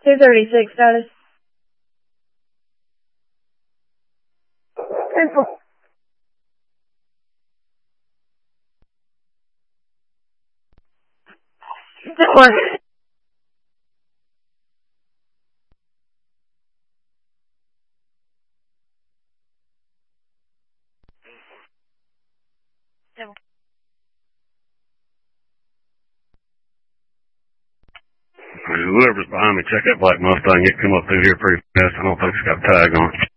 236 status. Didn't work. Whoever's behind me, check that black Mustang. It come up through here pretty fast. I don't think it's got a tag on it.